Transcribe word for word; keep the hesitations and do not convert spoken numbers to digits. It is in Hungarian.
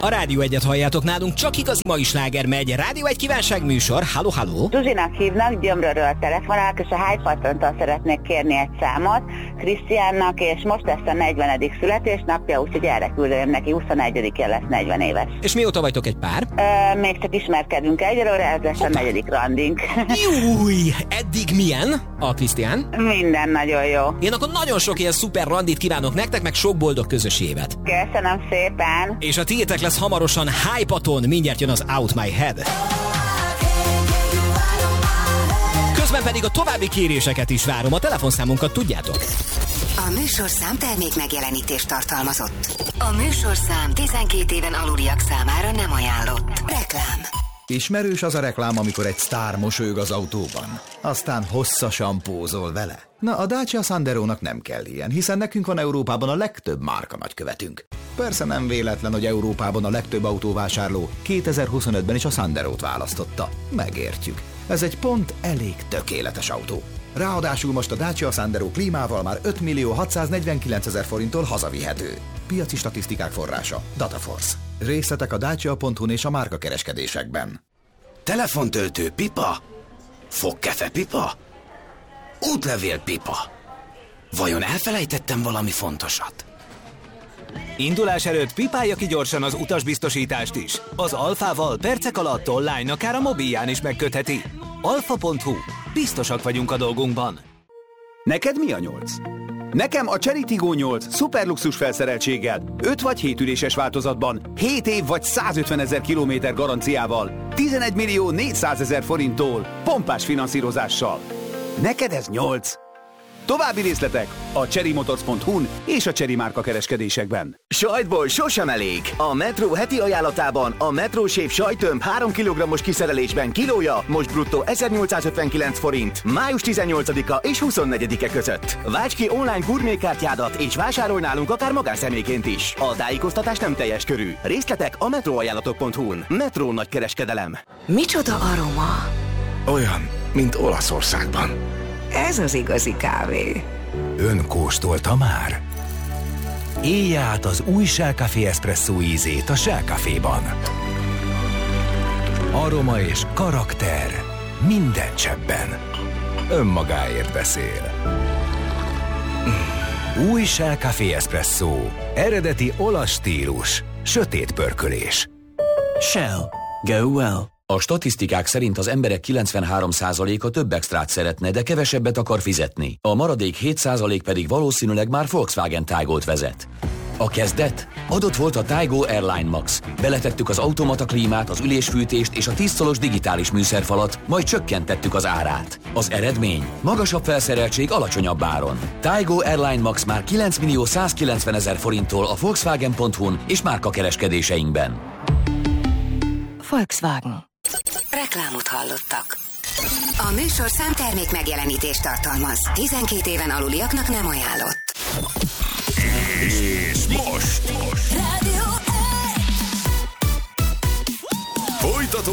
Rádió egyet halljátok nálunk, csak igazi mai sláger megy. Rádió egy kívánság műsor. Halló, halló. Zsuzsinak hívnak, Gyömrőről telefonálok, és a Hype-Pattontól szeretnék kérni egy számot Krisztiánnak, és most lesz a negyvenedik születésnapja, úgyhogy erre küldöm neki, huszonegyedikén lesz negyven éves. És mióta vagytok egy pár? Ö, még csak ismerkedünk egyelőre, ez lesz a negyedik randink. Júj, eddig milyen a Krisztián? Minden nagyon jó. Én akkor nagyon sok ilyen szuper randit kívánok nektek, meg sok boldog közös évet. Köszönöm szépen. És a tiétek lesz hamarosan Hype-Paton, mindjárt jön az Out My Head. Közben pedig a további kéréseket is várom, a telefonszámunkat tudjátok. A műsorszám termék megjelenítést tartalmazott. A műsorszám tizenkét éven aluliak számára nem ajánlott. Reklám. Ismerős az a reklám, amikor egy sztár mosolyog az autóban, aztán hosszasan pózol vele. Na, a Dacia Sanderónak nem kell ilyen, hiszen nekünk van Európában a legtöbb márka nagykövetünk. Persze nem véletlen, hogy Európában a legtöbb autóvásárló kétezer-huszonötben is a Sanderót választotta. Megértjük. Ez egy pont elég tökéletes autó. Ráadásul most a Dacia Sandero klímával már ötmillió hatszáznegyvenkilencezer forinttól hazavihető. Piaci statisztikák forrása Dataforce. Részletek a dacia pont hu és a márkakereskedésekben. Telefontöltő pipa? Fogkefe pipa? Útlevél pipa? Vajon elfelejtettem valami fontosat? Indulás előtt pipálja ki gyorsan az utasbiztosítást is. Az Alfával percek alatt online, akár a mobilján is megkötheti. alfa pont hu. Biztosak vagyunk a dolgunkban. Neked mi a nyolc? Nekem a Chery Tiggo nyolc szuperluxus felszereltséggel, öt vagy hét üléses változatban, hét év vagy százötvenezer kilométer garanciával, tizenegymillió négyszázezer forinttól, pompás finanszírozással. Neked ez nyolc. További részletek a chery motors pont hu és a Chery márka kereskedésekben. Sajtból sosem elég. A Metro heti ajánlatában a Metro Shave sajttömb három kilogrammos kiszerelésben kilója most bruttó ezernyolcszázötvenkilenc forint május tizennyolcadika és huszonnegyedike között. Válts ki online gurmékártyádat és vásárolj nálunk akár magánszemélyként is. A tájékoztatás nem teljes körű. Részletek a metroajánlatok pont hu. Metro nagy kereskedelem. Micsoda aroma? Olyan, mint Olaszországban. Ez az igazi kávé. Ön kóstolta már? Élje át az új Shell Café Espresso ízét a Shell Caféban. Aroma és karakter minden cseppben. Önmagáért beszél. Új Shell Café Espresso. Eredeti olasz stílus. Sötét pörkölés. Shell. Go well. A statisztikák szerint az emberek kilencvenhárom százaléka több extrát szeretne, de kevesebbet akar fizetni. A maradék hét százalék pedig valószínűleg már Volkswagen Taygot vezet. A kezdet? Adott volt a Taygo Airline Max. Beletettük az automata klímát, az ülésfűtést és a tíz szolos digitális műszerfalat, majd csökkentettük az árát. Az eredmény? Magasabb felszereltség alacsonyabb áron. Taygo Airline Max már kilencmillió százkilencvenezer forinttól a Volkswagen pont hu és márkakereskedéseinkben. Volkswagen. Reklámot hallottak. A műsorszám termék megjelenítést tartalmaz. tizenkét éven aluliaknak nem ajánlott. És most, most. Rádió